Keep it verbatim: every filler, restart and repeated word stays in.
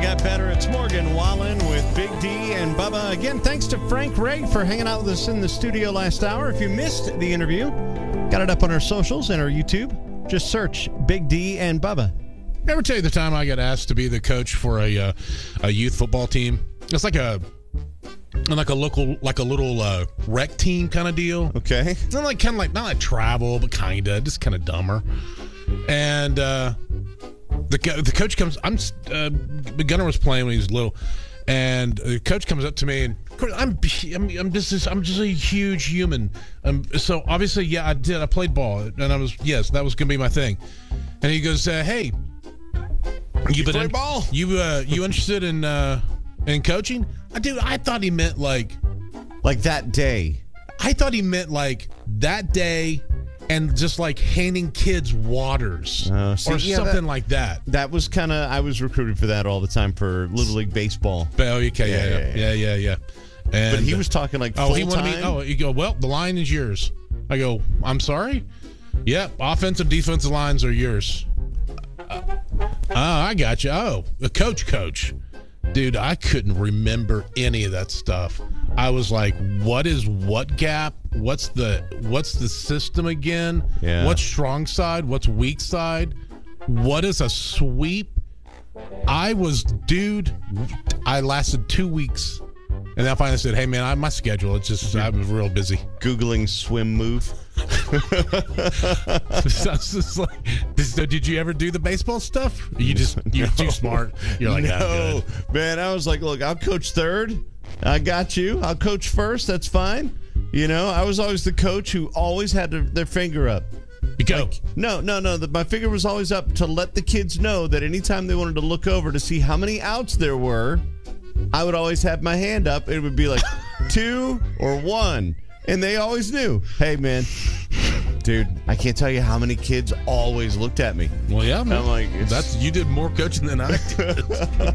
got better. It's Morgan Wallen with Big D and Bubba. Again, thanks to Frank Ray for hanging out with us in the studio last hour. If you missed the interview, got it up on our socials and our YouTube. Just search Big D and Bubba. Ever tell you the time I got asked to be the coach for a uh, a youth football team? It's like a like a local, like a little uh, rec team kind of deal. Okay. It's not like kind of like not like travel, but kind of just kind of dumber. And uh, the the coach comes. I'm uh, Gunnar was playing when he was little, and the coach comes up to me, and of course I'm I'm, I'm just I'm just a huge human. Um, so obviously, yeah, I did. I played ball, and I was yes, that was gonna be my thing. And he goes, uh, "Hey, you, You been play in, ball? You uh, you interested in uh, in coaching?" I do. I thought he meant like Like that day. I thought he meant like that day. And just like handing kids waters Uh, see, or yeah, something that- like that. That was kind of, I was recruited for that all the time for Little League Baseball. Oh, okay, yeah, yeah, yeah, yeah, yeah. yeah. And, But he was talking like oh, full he wanted time. me. Oh, you go. Well, the line is yours. I go. I'm sorry. Yep, offensive, defensive lines are yours. Uh, oh, I got you. Oh, the coach, coach, dude, I couldn't remember any of that stuff. I was like, what is what gap? What's the what's the system again? Yeah. What's strong side? What's weak side? What is a sweep? I was, dude, I lasted two weeks. And then I finally said, hey, man, I, my schedule, it's just, I'm real busy. Googling swim move. So I was just like, so did you ever do the baseball stuff? You just, you're No. too smart. You're like, no, oh, good. man, I was like, look, I'll coach third. I got you. I'll coach first. That's fine. You know, I was always the coach who always had to, their finger up. You go. Like, no, no, no. The, my finger was always up to let the kids know that anytime they wanted to look over to see how many outs there were, I would always have my hand up. It would be like two or one. And they always knew, hey, man, dude, I can't tell you how many kids always looked at me. Well, yeah, man. I'm like, it's- That's, you did more coaching than I did.